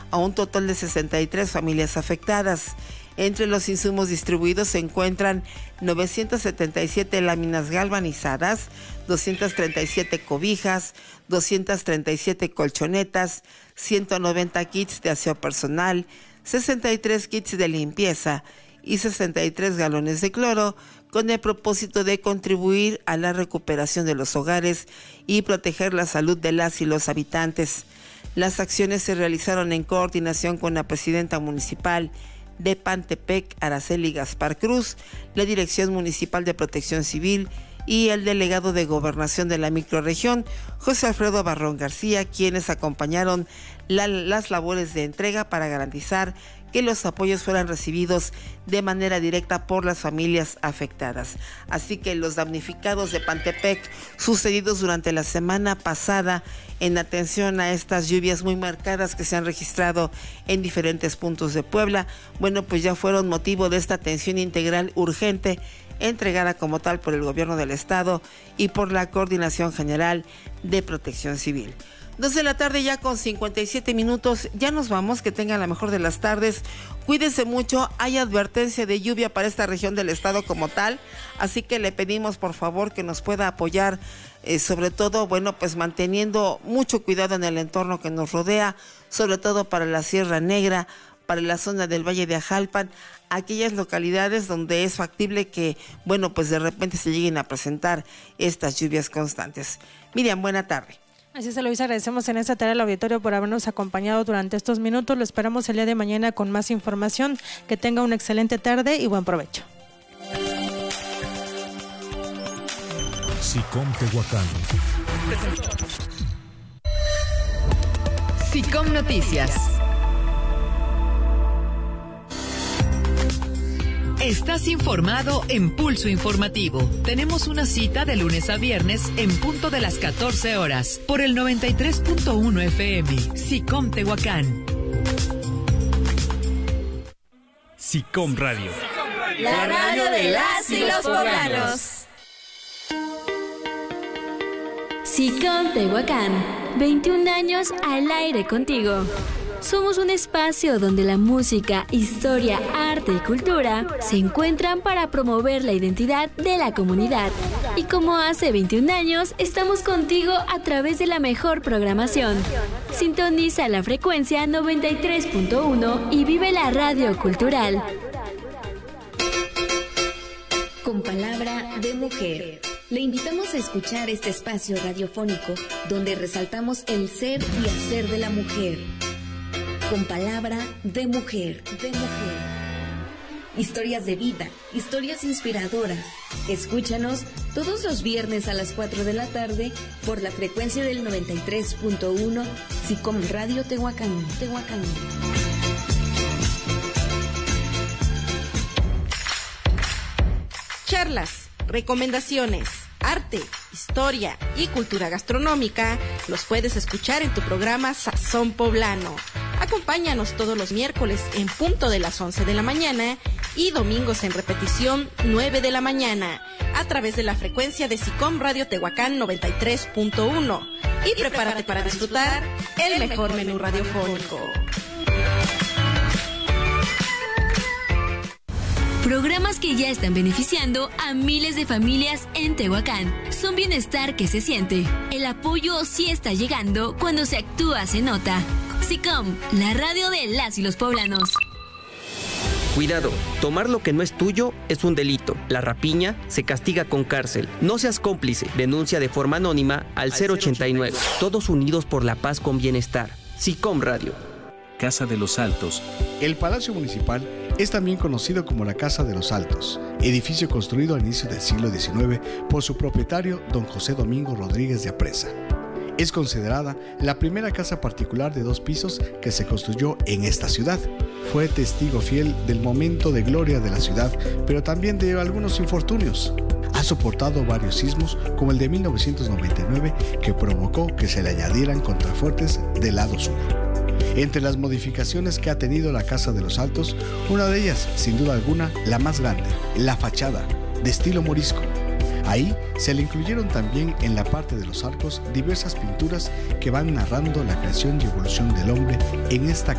a un total de 63 familias afectadas. Entre los insumos distribuidos se encuentran 977 láminas galvanizadas, 237 cobijas, 237 colchonetas, 190 kits de aseo personal, 63 kits de limpieza y 63 galones de cloro, con el propósito de contribuir a la recuperación de los hogares y proteger la salud de las y los habitantes. Las acciones se realizaron en coordinación con la presidenta municipal de Pantepec, Araceli Gaspar Cruz, la Dirección Municipal de Protección Civil y el delegado de Gobernación de la microrregión, José Alfredo Barrón García, quienes acompañaron las labores de entrega para garantizar que los apoyos fueran recibidos de manera directa por las familias afectadas. Así que los damnificados de Pantepec sucedidos durante la semana pasada en atención a estas lluvias muy marcadas que se han registrado en diferentes puntos de Puebla, bueno, pues ya fueron motivo de esta atención integral urgente entregada como tal por el gobierno del estado y por la Coordinación General de Protección Civil. 2 de la tarde ya con 57 minutos, ya nos vamos, que tengan la mejor de las tardes, cuídense mucho, hay advertencia de lluvia para esta región del estado como tal, así que le pedimos por favor que nos pueda apoyar, sobre todo, bueno, pues manteniendo mucho cuidado en el entorno que nos rodea, sobre todo para la Sierra Negra, para la zona del Valle de Ajalpan, aquellas localidades donde es factible que, bueno, pues de repente se lleguen a presentar estas lluvias constantes. Miriam, buena tarde. Así es, Eloísa, agradecemos en esta tarea al auditorio por habernos acompañado durante estos minutos. Lo esperamos el día de mañana con más información. Que tenga una excelente tarde y buen provecho. SICOM Tehuacán. SICOM Noticias. Estás informado en Pulso Informativo. Tenemos una cita de lunes a viernes en punto de las 14 horas por el 93.1 FM. SICOM Tehuacán. SICOM Radio. La radio de las y los poblanos. SICOM Tehuacán, 21 años al aire contigo. Somos un espacio donde la música, historia, arte y cultura se encuentran para promover la identidad de la comunidad. Y como hace 21 años, estamos contigo a través de la mejor programación. Sintoniza la frecuencia 93.1 y vive la radio cultural. Con palabra de mujer. Le invitamos a escuchar este espacio radiofónico donde resaltamos el ser y hacer de la mujer. Con palabra de mujer, Historias de vida, historias inspiradoras. Escúchanos todos los viernes a las 4 de la tarde por la frecuencia del 93.1 SICOM Radio Tehuacán. Charlas, recomendaciones, arte, historia y cultura gastronómica los puedes escuchar en tu programa Sazón Poblano. Acompáñanos todos los miércoles en punto de las 11 de la mañana y domingos en repetición 9 de la mañana a través de la frecuencia de SICOM Radio Tehuacán 93.1 y prepárate para disfrutar el mejor menú radiofónico. Programas que ya están beneficiando a miles de familias en Tehuacán. Son bienestar que se siente. El apoyo sí está llegando, cuando se actúa se nota. SICOM, la radio de las y los poblanos. Cuidado, tomar lo que no es tuyo es un delito. La rapiña se castiga con cárcel. No seas cómplice. Denuncia de forma anónima al 089. Todos unidos por la paz con bienestar. SICOM Radio. Casa de los Altos. El Palacio Municipal es también conocido como la Casa de los Altos, edificio construido al inicio del siglo XIX por su propietario, don José Domingo Rodríguez de Apresa. Es considerada la primera casa particular de 2 pisos que se construyó en esta ciudad. Fue testigo fiel del momento de gloria de la ciudad, pero también de algunos infortunios. Ha soportado varios sismos, como el de 1999, que provocó que se le añadieran contrafuertes del lado sur. Entre las modificaciones que ha tenido la Casa de los Altos, una de ellas, sin duda alguna, la más grande, la fachada, de estilo morisco. Ahí se le incluyeron también en la parte de los arcos diversas pinturas que van narrando la creación y evolución del hombre en esta